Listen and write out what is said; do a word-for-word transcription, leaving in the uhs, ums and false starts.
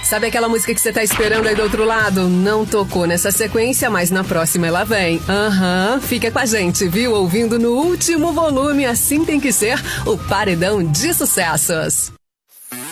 Sabe aquela música que você tá esperando aí do outro lado? Não tocou nessa sequência, mas na próxima ela vem. Aham, uhum, fica com a gente, viu? Ouvindo no último volume, assim tem que ser, o Paredão de Sucessos.